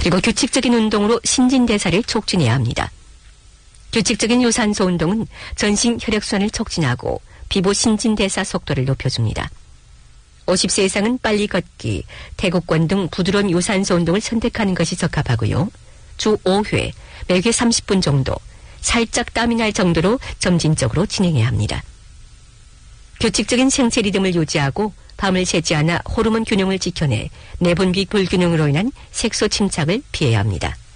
그리고 규칙적인 운동으로 신진대사를 촉진해야 합니다. 규칙적인 유산소 운동은 전신 혈액순환을 촉진하고 피부 신진대사 속도를 높여줍니다. 50세 이상은 빨리 걷기, 태국권 등 부드러운 유산소 운동을 선택하는 것이 적합하고요. 주 5회, 매회 30분 정도, 살짝 땀이 날 정도로 점진적으로 진행해야 합니다. 규칙적인 생체 리듬을 유지하고 밤을 새지 않아 호르몬 균형을 지켜내 내분비 불균형으로 인한 색소 침착을 피해야 합니다.